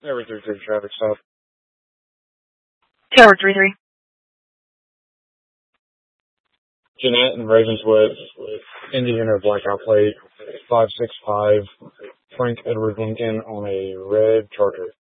Tower 33 traffic stop. Tower 33. Jeanette and Ravenswood, Indiana blackout plate, 565, Frank Edward Lincoln on a red Charger.